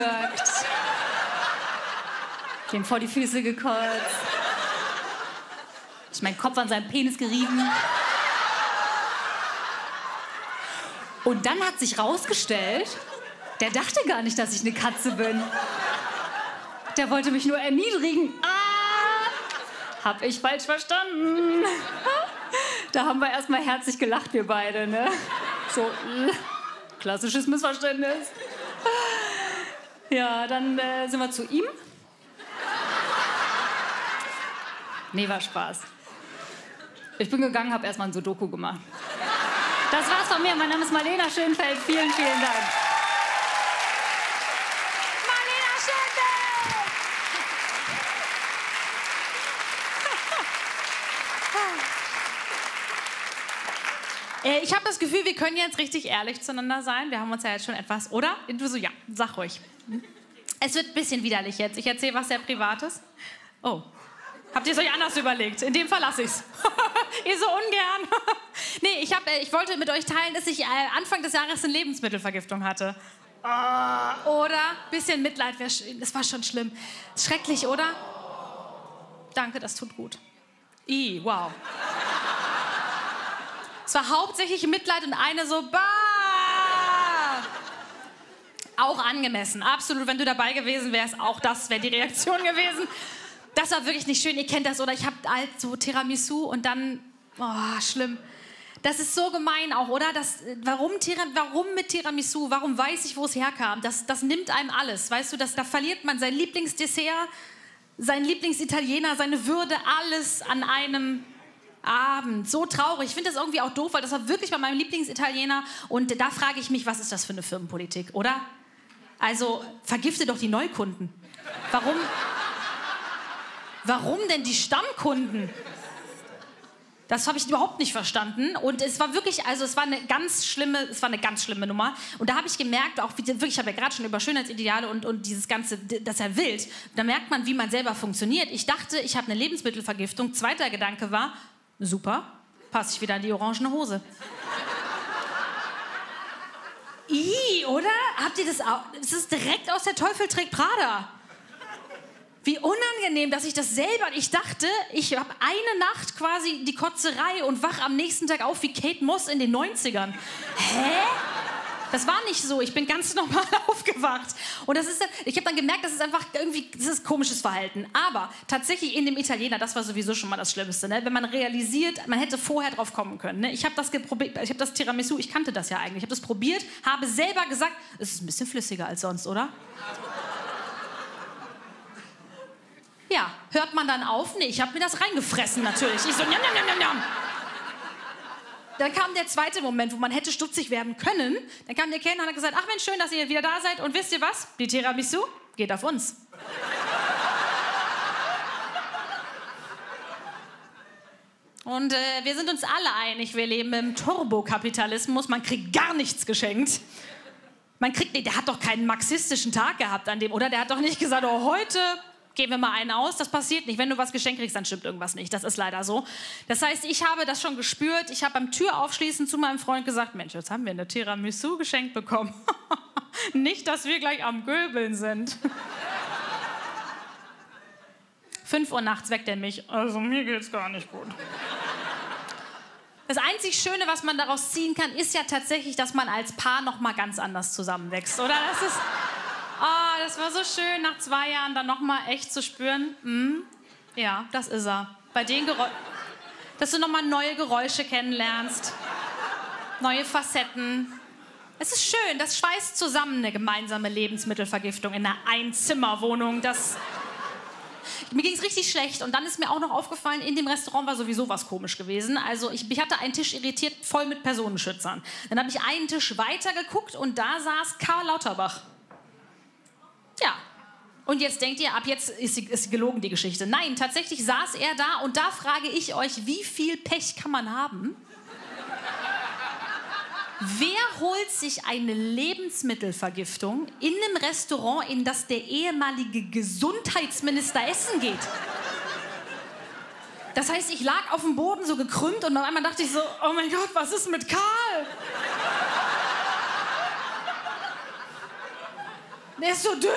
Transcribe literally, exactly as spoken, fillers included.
Dem vor die Füße gekotzt. Ich meinen Kopf an seinem Penis gerieben. Und dann hat sich rausgestellt, der dachte gar nicht, dass ich eine Katze bin. Der wollte mich nur erniedrigen. Ah, hab ich falsch verstanden. Da haben wir erstmal herzlich gelacht, wir beide, ne? So, klassisches Missverständnis. Ja, dann äh, sind wir zu ihm. Nee, war Spaß. Ich bin gegangen, hab erstmal ein Sudoku gemacht. Das war's von mir. Mein Name ist Marlena Schönfeld. Vielen, vielen Dank. Marlena Schönfeld! äh, ich habe das Gefühl, wir können jetzt richtig ehrlich zueinander sein. Wir haben uns ja jetzt schon etwas, oder? Du so, ja, sag ruhig. Es wird ein bisschen widerlich jetzt. Ich erzähle was sehr Privates. Oh. Habt ihr es euch anders überlegt? In dem Fall lasse ich's. Ihr so ungern. Nee, ich, hab, ich wollte mit euch teilen, dass ich Anfang des Jahres eine Lebensmittelvergiftung hatte. Oder? Bisschen Mitleid, das war schon schlimm. Schrecklich, oder? Danke, das tut gut. I, wow. Es war hauptsächlich Mitleid und eine so, bah! Auch angemessen, absolut. Wenn du dabei gewesen wärst, auch das wäre die Reaktion gewesen. Das war wirklich nicht schön, ihr kennt das, oder? Ich hab halt so Tiramisu und dann, oh, schlimm. Das ist so gemein auch, oder? Das, warum, warum mit Tiramisu? Warum weiß ich, wo es herkam? Das, das nimmt einem alles, weißt du? Das, da verliert man sein Lieblingsdessert, seinen Lieblingsitaliener, seine Würde, alles an einem Abend. So traurig. Ich finde das irgendwie auch doof, weil das war wirklich bei meinem Lieblingsitaliener. Und da frage ich mich, was ist das für eine Firmenpolitik, oder? Also, vergifte doch die Neukunden. Warum... Warum denn die Stammkunden? Das habe ich überhaupt nicht verstanden. Und es war wirklich, also es war eine ganz schlimme, es war eine ganz schlimme Nummer. Und da habe ich gemerkt, auch wie, wirklich, ich habe ja gerade schon über Schönheitsideale und, und dieses Ganze, das ist ja wild. Da merkt man, wie man selber funktioniert. Ich dachte, ich habe eine Lebensmittelvergiftung. Zweiter Gedanke war, super, passe ich wieder in die orangene Hose. Ih, oder? Habt ihr das auch? Es ist direkt aus der Teufel trägt Prada. Wie unangenehm, dass ich das selber... Ich dachte, ich habe eine Nacht quasi die Kotzerei und wach am nächsten Tag auf wie Kate Moss in den neunzigern. Hä? Das war nicht so. Ich bin ganz normal aufgewacht. Und das ist dann, ich habe dann gemerkt, das ist einfach irgendwie... Das ist komisches Verhalten. Aber tatsächlich in dem Italiener, das war sowieso schon mal das Schlimmste. Ne? Wenn man realisiert, man hätte vorher drauf kommen können. Ne? Ich habe das geprobiert, ich habe das Tiramisu, ich kannte das ja eigentlich. Ich habe das probiert, habe selber gesagt, es ist ein bisschen flüssiger als sonst, oder? Ja, hört man dann auf? Nee, ich habe mir das reingefressen natürlich. Ich so, njam, njam, njam, njam. Dann kam der zweite Moment, wo man hätte stutzig werden können. Dann kam der Kellner und hat gesagt, ach Mensch, schön, dass ihr wieder da seid. Und wisst ihr was? Die Tiramisu geht auf uns. Und äh, wir sind uns alle einig, wir leben im Turbokapitalismus. Man kriegt gar nichts geschenkt. Man kriegt, nee, der hat doch keinen marxistischen Tag gehabt an dem, oder? Der hat doch nicht gesagt, oh, heute... Geben wir mal einen aus, das passiert nicht. Wenn du was geschenkt kriegst, dann stimmt irgendwas nicht. Das ist leider so. Das heißt, ich habe das schon gespürt. Ich habe beim Türaufschließen zu meinem Freund gesagt, Mensch, jetzt haben wir eine Tiramisu geschenkt bekommen. Nicht, dass wir gleich am Göbeln sind. Fünf Uhr nachts weckt er mich. Also mir geht's gar nicht gut. Das einzig Schöne, was man daraus ziehen kann, ist ja tatsächlich, dass man als Paar noch mal ganz anders zusammenwächst, oder? Das ist... Oh, das war so schön, nach zwei Jahren dann noch mal echt zu spüren. Hm, ja, das ist er. Bei den Geräuschen, dass du noch mal neue Geräusche kennenlernst, neue Facetten. Es ist schön, das schweißt zusammen, eine gemeinsame Lebensmittelvergiftung in einer Einzimmerwohnung. Das... Mir ging es richtig schlecht und dann ist mir auch noch aufgefallen, in dem Restaurant war sowieso was komisch gewesen. Also ich, ich hatte einen Tisch irritiert, voll mit Personenschützern. Dann habe ich einen Tisch weiter geguckt und da saß Karl Lauterbach. Ja, und jetzt denkt ihr, ab jetzt ist sie, ist sie gelogen, die Geschichte. Nein, tatsächlich saß er da und da frage ich euch, wie viel Pech kann man haben? Wer holt sich eine Lebensmittelvergiftung in einem Restaurant, in das der ehemalige Gesundheitsminister essen geht? Das heißt, ich lag auf dem Boden so gekrümmt und auf einmal dachte ich so, oh mein Gott, was ist mit Karl? Der ist so dünn.